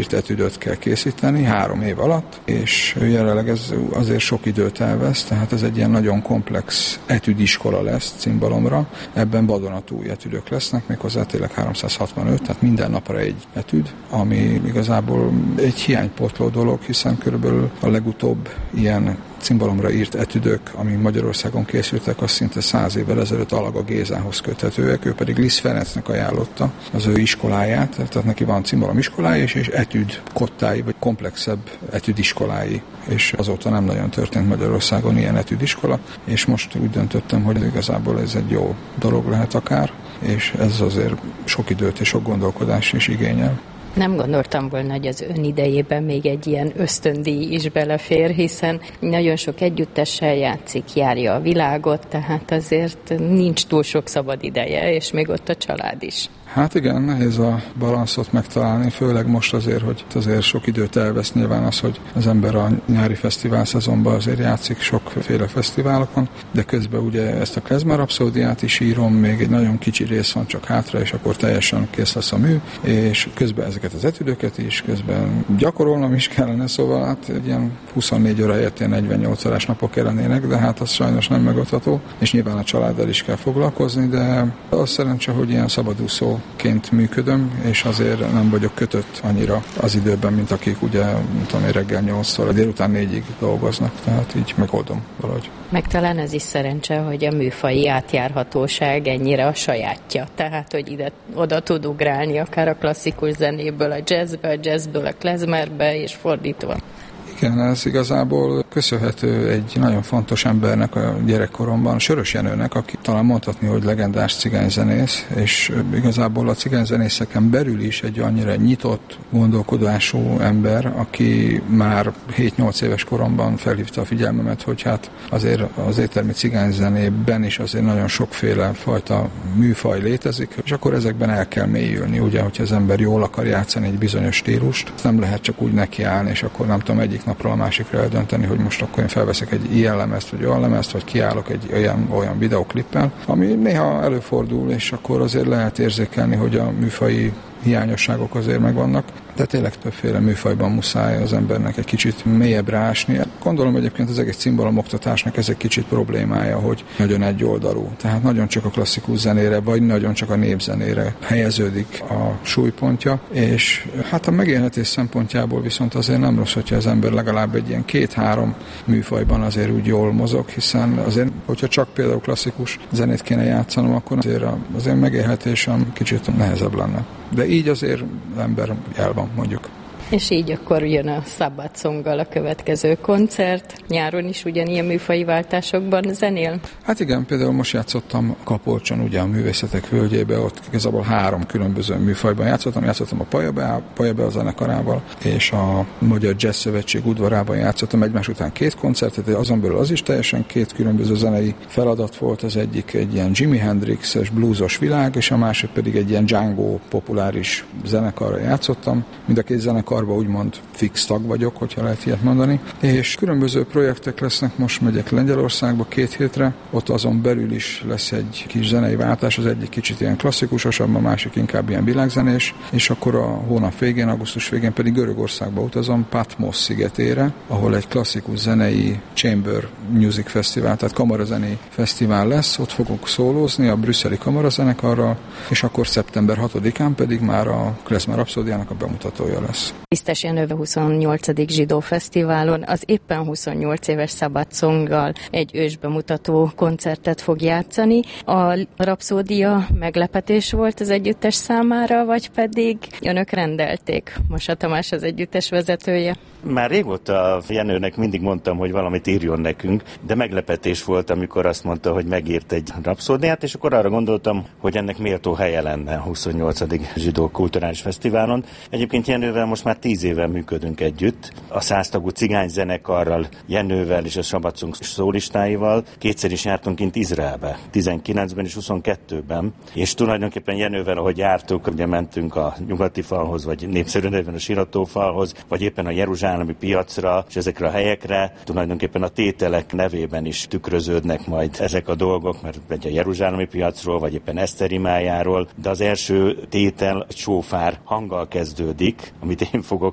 írt etüdöt kell készíteni 3 év alatt, és jelenleg ez azért sok időt elvesz, tehát ez egy ilyen nagyon komplex etüdiskola lesz cimbalomra. Ebben vadonatúj etüdök lesznek, méghozzá tényleg 365, tehát minden napra egy etüd, ami igazából egy hiánypótló dolog, hiszen körülbelül a legutóbb ilyen cimbalomra írt etüdök, ami Magyarországon készültek, az szinte 100 évvel ezelőtt Alaga Gézához köthetőek, ő pedig Liszt Ferencnek ajánlotta az ő iskoláját, tehát neki van cimbalom iskolája és etüd kottái, vagy komplexebb etüdiskolái, és azóta nem nagyon történt Magyarországon ilyen etüdiskola, és most úgy döntöttem, hogy igazából ez egy jó dolog lehet akár, és ez azért sok időt és sok gondolkodás is igényel. Nem gondoltam volna, hogy az ön idejében még egy ilyen ösztöndíj is belefér, hiszen nagyon sok együttessel játszik, járja a világot, tehát azért nincs túl sok szabad ideje, és még ott a család is. Hát igen, nehéz a balanszot megtalálni, főleg most azért, hogy azért sok időt elvesz nyilván az, hogy az ember a nyári fesztivál szezonban azért játszik sokféle fesztiválokon, de közben ugye ezt a klezmer rapszódiát is írom, még egy nagyon kicsi rész van csak hátra, és akkor teljesen kész lesz a mű, és közben ezeket az etüdöket is, közben gyakorolnom is kellene, szóval hát egy ilyen 24 óra helyett ilyen 48 órás napok kellenének, de hát az sajnos nem megoldható, és nyilván a családdal is kell foglalkozni, de az szerencse, hogy ilyen szabadúszóként működöm, és azért nem vagyok kötött annyira az időben, mint akik ugye, nem tudom, reggel 8-tól délután 4-ig dolgoznak, tehát így megoldom valahogy. Meg talán ez is szerencse, hogy a műfaji átjárhatóság ennyire a sajátja, tehát hogy oda tud ugrálni akár a klasszikus zenéből a jazzbe, a jazzből a klezmerbe, és fordítva. Igen, ez igazából köszönhető egy nagyon fontos embernek a gyerekkoromban, Sörös Jenőnek, aki talán mondhatni, hogy legendás cigányzenész, és igazából a cigányzenészeken belül is egy annyira nyitott, gondolkodású ember, aki már 7-8 éves koromban felhívta a figyelmemet, hogy hát azért az éttermi cigányzenében is azért nagyon sokféle fajta műfaj létezik, és akkor ezekben el kell mélyülni, ugye, hogyha az ember jól akar játszani egy bizonyos stílust, nem lehet csak úgy nekiállni, és akkor nem tudom, egyik napról a másikra eldönteni, hogy most akkor én felveszek egy ilyen lemezt, vagy olyan lemezt, vagy kiállok egy olyan videoklippel, ami néha előfordul, és akkor azért lehet érzékelni, hogy a műfaji hiányosságok azért megvannak, de tényleg többféle műfajban muszáj az embernek egy kicsit mélyebbre ásni. Gondolom egyébként az egész cimbalom oktatásnak ez egy kicsit problémája, hogy nagyon egyoldalú. Tehát nagyon csak a klasszikus zenére, vagy nagyon csak a népzenére helyeződik a súlypontja, és hát a megélhetés szempontjából viszont azért nem rossz, hogyha az ember legalább egy ilyen 2-3 műfajban azért úgy jól mozog, hiszen azért, hogyha csak például klasszikus zenét kéne játszanom, akkor azért megélhetésem kicsit nehezebb lenne. De így azért ember el van, mondjuk. És így akkor jön a Sabbath Songgal a következő koncert. Nyáron is ugyanilyen műfaji váltásokban zenél? Hát igen, például most játszottam Kapolcson, ugye a Művészetek Völgyébe, ott igazából 3 különböző műfajban játszottam a Pajabea zenekarával, és a Magyar Jazz Szövetség udvarában játszottam egymás után 2 koncertet, de azon belül az is teljesen 2 különböző zenei feladat volt, az egyik egy ilyen Jimi Hendrix-es bluesos világ, és a másik pedig egy ilyen Django populáris zenekarra játszottam. Mind a 2 zenekarban úgymond fix tag vagyok, hogyha lehet ilyet mondani, és különböző projektek lesznek, most megyek Lengyelországba 2 hétre, ott azon belül is lesz egy kis zenei váltás, az egyik kicsit ilyen klasszikusosabb, a másik inkább ilyen világzenés, és akkor a hónap végén, augusztus végén pedig Görögországba utazom, Patmos szigetére, ahol egy klasszikus zenei Chamber Music Festival, tehát kamarazenei fesztivál lesz, ott fogok szólózni a brüsszeli kamarazenekarral, és akkor szeptember 6-án pedig már a Klezmer Rapszódiának a bemutatója lesz. Lisztes Jenő 28. Zsidó Fesztiválon az éppen 28 éves Sabbath Songgal egy ősbemutató koncertet fog játszani. A rapszódia meglepetés volt az együttes számára, vagy pedig önök rendelték? Masa Tamás az együttes vezetője. Már régóta Jenőnek mindig mondtam, hogy valamit írjon nekünk, de meglepetés volt, amikor azt mondta, hogy megírt egy rapszódiát, és akkor arra gondoltam, hogy ennek méltó helye lenne a 28. Zsidó Kulturális Fesztiválon. Egyébként Jenővel most már 10 éve működünk együtt. A 100 tagú cigányzenekarral, Jenővel és a Sabbath Song szólistáival 2-szer is jártunk kint Izraelbe, 19-ben és 22-ben, és tulajdonképpen Jenővel, ahogy jártuk, ugye mentünk a nyugati falhoz, vagy népszerű néven a Siratófalhoz, vagy éppen a jeruzsálemi piacra, és ezekre a helyekre tulajdonképpen a tételek nevében is tükröződnek majd ezek a dolgok, mert egy a jeruzsálemi piacról, vagy éppen Eszter imájáról, de az első tétel egy sófár hanggal kezdődik, amit én fogok